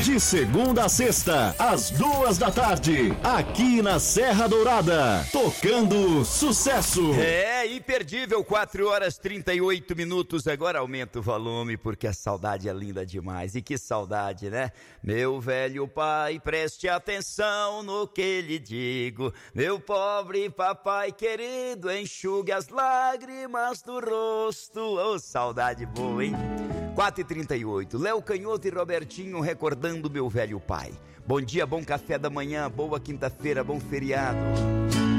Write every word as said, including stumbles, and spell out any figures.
De segunda a sexta, às duas da tarde, aqui na Serra Dourada, tocando sucesso. É imperdível, quatro horas e trinta e oito minutos. Agora aumenta o volume, porque a saudade é linda demais. E que saudade, né? Meu velho pai, preste atenção no que lhe digo. Meu pobre papai querido, enxugue as lágrimas do rosto. Ô, saudade boa, hein? quatro e trinta e oito, Léo Canhoto e Robertinho recordando meu velho pai. Bom dia, bom café da manhã, boa quinta-feira, bom feriado.